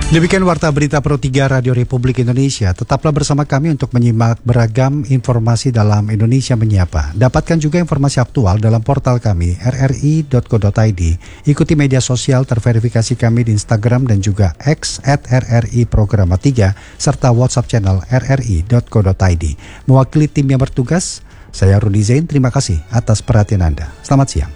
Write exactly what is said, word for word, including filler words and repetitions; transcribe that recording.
Demikian Warta Berita Pro tiga Radio Republik Indonesia. Tetaplah bersama kami untuk menyimak beragam informasi dalam Indonesia Menyapa. Dapatkan juga informasi aktual dalam portal kami r r i dot co dot i d. Ikuti media sosial terverifikasi kami di Instagram dan juga X at r r i programa tiga serta WhatsApp channel r r i dot co dot i d. Mewakili tim yang bertugas, saya Rudi Zain, terima kasih atas perhatian Anda. Selamat siang.